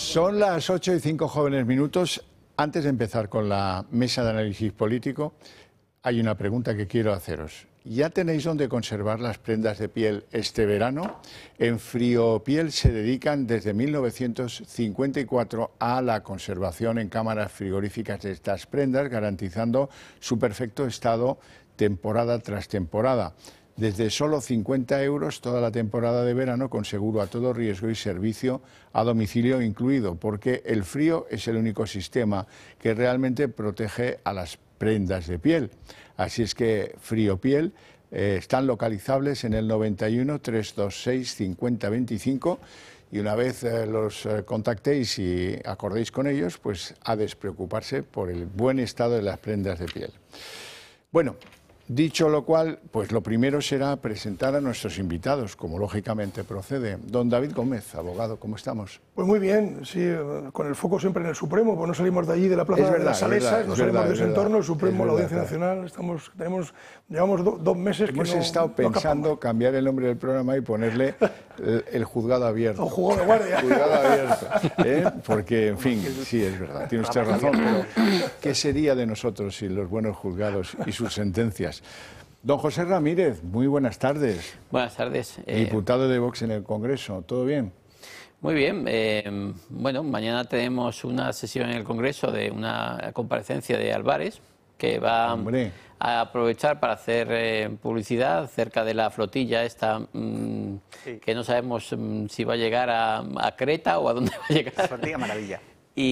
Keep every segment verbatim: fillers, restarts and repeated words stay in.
Son las ocho y cinco jóvenes minutos. Antes de empezar con la mesa de análisis político, hay una pregunta que quiero haceros. ¿Ya tenéis dónde conservar las prendas de piel este verano? En Friopiel se dedican desde mil novecientos cincuenta y cuatro a la conservación en cámaras frigoríficas de estas prendas, garantizando su perfecto estado temporada tras temporada. Desde solo cincuenta euros toda la temporada de verano, con seguro a todo riesgo y servicio a domicilio incluido, porque el frío es el único sistema que realmente protege a las prendas de piel. Así es que Friopiel eh, están localizables en el noventa y uno, trescientos veintiséis, cincuenta veinticinco, y una vez eh, los eh, contactéis y acordéis con ellos, pues ha de despreocuparse por el buen estado de las prendas de piel. Bueno, dicho lo cual, pues lo primero será presentar a nuestros invitados, como lógicamente procede. Don David Gómez, abogado, ¿cómo estamos? Pues muy bien, sí, con el foco siempre en el Supremo, pues no salimos de allí, de la Plaza verdad, de las Salesas, verdad, no salimos verdad, de ese entorno, el Supremo, la Audiencia verdad. Nacional, estamos, tenemos, llevamos do, dos meses Hemos que no, estado pensando no cambiar el nombre del programa y ponerle el, el juzgado abierto. O juzgado de guardia. Juzgado abierto, ¿eh? Porque, en fin, sí, es verdad, tiene usted razón, pero ¿qué sería de nosotros sin los buenos juzgados y sus sentencias? Don José Ramírez, muy buenas tardes. Buenas tardes. Diputado de Vox en el Congreso, ¿todo bien? Muy bien. Eh, bueno, mañana tenemos una sesión en el Congreso de una comparecencia de Álvarez, que va Hombre. a aprovechar para hacer eh, publicidad acerca de la flotilla esta, mmm, sí. que no sabemos mmm, si va a llegar a, a Creta o a dónde va a llegar. Flotilla Maravilla.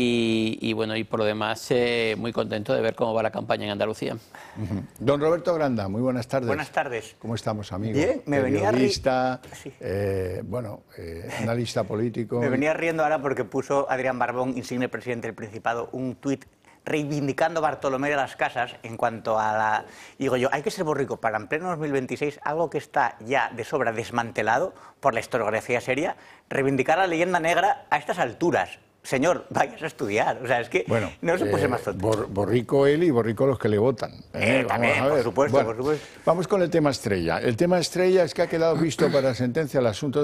Y, y bueno, y por lo demás, eh, muy contento de ver cómo va la campaña en Andalucía. Uh-huh. Don Roberto Granda, muy buenas tardes. Buenas tardes. ¿Cómo estamos, amigo? Bien, me venía Periodista, sí. eh, bueno, eh, analista político. Me venía riendo ahora porque puso Adrián Barbón, insigne presidente del Principado, un tuit reivindicando Bartolomé de las Casas en cuanto a la... Digo yo, hay que ser borrico para en pleno dos mil veintiséis, algo que está ya de sobra desmantelado por la historiografía seria, reivindicar la leyenda negra a estas alturas. Señor, vayas a estudiar. O sea, es que bueno, no se puede eh, ser más tonto. Bor, borrico él y borrico los que le votan. ¿eh? Eh, también, vamos a ver. Por supuesto, bueno, por supuesto. Vamos con el tema estrella. El tema estrella es que ha quedado visto para sentencia el asunto de